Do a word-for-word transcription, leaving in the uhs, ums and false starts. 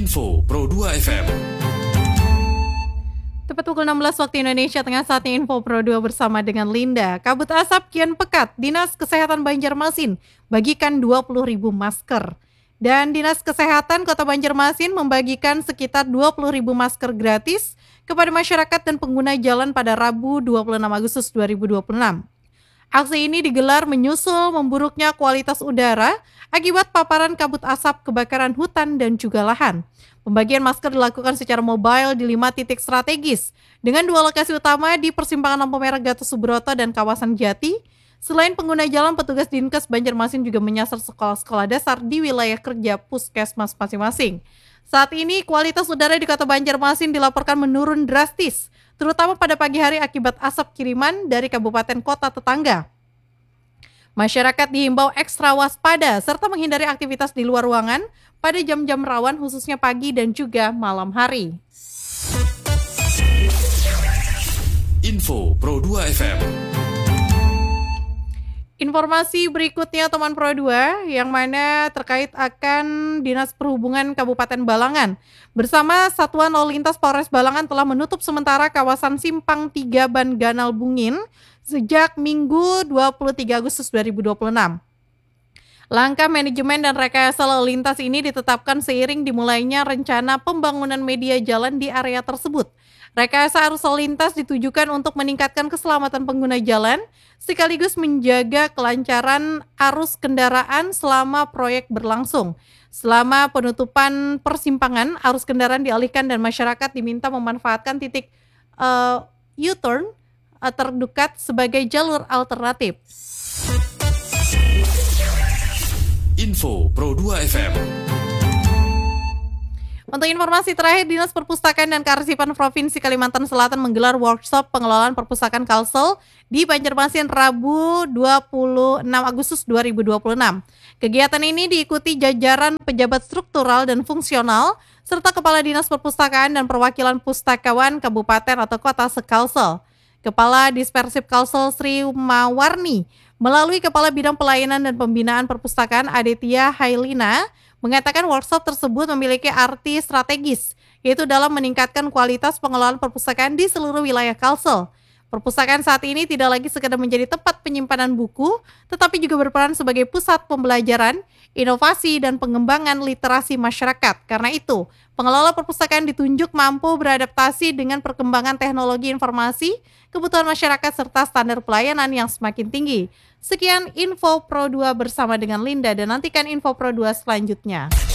Info Pro dua F M. Tepat pukul enam belas waktu Indonesia Tengah, saatnya Info Pro dua bersama dengan Linda. Kabut asap kian pekat, Dinas Kesehatan Banjarmasin bagikan dua puluh ribu masker. Dan Dinas Kesehatan Kota Banjarmasin membagikan sekitar dua puluh ribu masker gratis kepada masyarakat dan pengguna jalan pada Rabu dua puluh enam Agustus dua ribu dua puluh enam. Aksi ini digelar menyusul memburuknya kualitas udara akibat paparan kabut asap kebakaran hutan dan juga lahan. Pembagian masker dilakukan secara mobile di lima titik strategis dengan dua lokasi utama di persimpangan lampu merah Gatot Subroto dan kawasan Jati. Selain pengguna jalan, petugas Dinkes Banjarmasin juga menyasar sekolah-sekolah dasar di wilayah kerja puskesmas masing-masing. Saat ini kualitas udara di Kota Banjarmasin dilaporkan menurun drastis, terutama pada pagi hari akibat asap kiriman dari kabupaten kota tetangga. Masyarakat dihimbau ekstra waspada serta menghindari aktivitas di luar ruangan pada jam-jam rawan khususnya pagi dan juga malam hari. Info Pro dua F M. Informasi berikutnya teman Pro dua yang mana terkait akan Dinas Perhubungan Kabupaten Balangan bersama Satuan Lalu Lintas Polres Balangan telah menutup sementara kawasan Simpang tiga Ban Ganal Bungin sejak Minggu dua puluh tiga Agustus dua ribu dua puluh enam. Langkah manajemen dan rekayasa lalu lintas ini ditetapkan seiring dimulainya rencana pembangunan media jalan di area tersebut. Rekayasa arus lalu lintas ditujukan untuk meningkatkan keselamatan pengguna jalan, sekaligus menjaga kelancaran arus kendaraan selama proyek berlangsung. Selama penutupan persimpangan, arus kendaraan dialihkan dan masyarakat diminta memanfaatkan titik uh, U-turn uh, terdekat sebagai jalur alternatif. Info Pro dua F M. Untuk informasi terakhir, Dinas Perpustakaan dan Kearsipan Provinsi Kalimantan Selatan menggelar workshop pengelolaan perpustakaan Kalsel di Banjarmasin Rabu dua puluh enam Agustus dua ribu dua puluh enam. Kegiatan ini diikuti jajaran pejabat struktural dan fungsional serta Kepala Dinas Perpustakaan dan perwakilan pustakawan kabupaten atau kota se-Kalsel. Kepala Dispersip Kalsel Sri Mawarni melalui Kepala Bidang Pelayanan dan Pembinaan Perpustakaan Aditya Hailina mengatakan workshop tersebut memiliki arti strategis, yaitu dalam meningkatkan kualitas pengelolaan perpustakaan di seluruh wilayah Kalsel. Perpustakaan saat ini tidak lagi sekedar menjadi tempat penyimpanan buku, tetapi juga berperan sebagai pusat pembelajaran, inovasi, dan pengembangan literasi masyarakat. Karena itu, pengelola perpustakaan ditunjuk mampu beradaptasi dengan perkembangan teknologi informasi, kebutuhan masyarakat, serta standar pelayanan yang semakin tinggi. Sekian Info Pro dua bersama dengan Linda dan nantikan Info Pro dua selanjutnya.